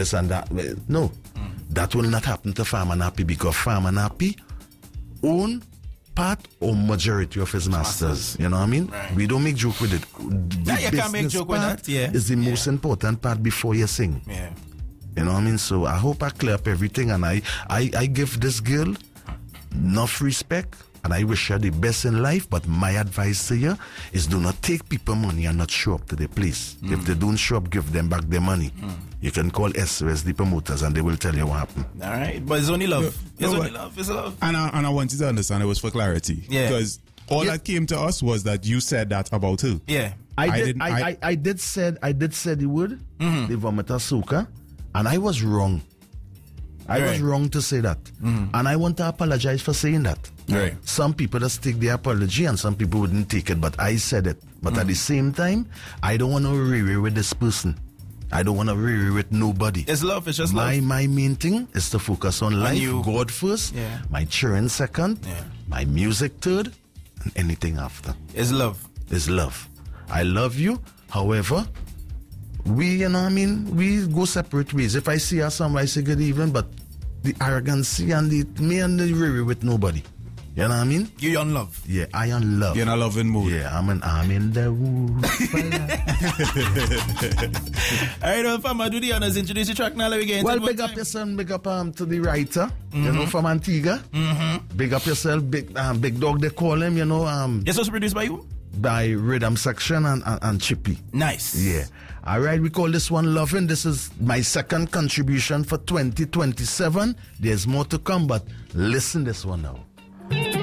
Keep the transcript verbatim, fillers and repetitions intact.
this and that. No, mm. that will not happen to Farmer Nappy because Farmer Nappy own part or majority of his masters. masters. You know what I mean? Right. We don't make joke with it. The yeah, you can't make joke with that. Yeah, is the yeah. most important part before you sing. Yeah. You know what I mean? So I hope I clear up everything, and I, I, I give this girl enough respect, and I wish her the best in life. But my advice to you is do not take people money and not show up to the place. Mm. If they don't show up, give them back their money. Mm. You can call S O S, the promoters, and they will tell you what happened. All right, but it's only love. No, it's no, only love. It's love. And I, and I want you to understand it was for clarity. Yeah. Because all yeah. that came to us was that you said that about her. Yeah. I, I did. didn't, I, I, I, I did said. I did say the word. Mm-hmm. The vomita soca, and I was wrong. I right. was wrong to say that, mm-hmm. and I want to apologize for saying that. Right. Some people just take the apology, and some people wouldn't take it. But I said it. But mm-hmm. at the same time, I don't want to re with this person. I don't want to re with nobody. It's love. It's just my love. my main thing is to focus on life. you. God first. Yeah. My children second. Yeah. My music third, and anything after. It's love. Is love. I love you. However, we, you know what I mean, we go separate ways. If I see her somewhere, I say good evening, but the arrogancy and the me and the really with nobody. You know what I mean? You on love. Yeah, I on love. You're in a loving mood. Yeah, I'm in, I'm in the mood. All right, well, Farmer, do the honors. Introduce your track now. Let me get Well, big up yourself, big up um, to the writer, mm-hmm. you know, from Antigua. Mm-hmm. Big up yourself, big um, big dog, they call him, you know. Um, It's also produced by you? By Rhythm Section and, and, and Chippy. Nice. Yeah. All right, we call this one Lovin'. This is my second contribution for twenty twenty-seven. There's more to come, but listen this one now.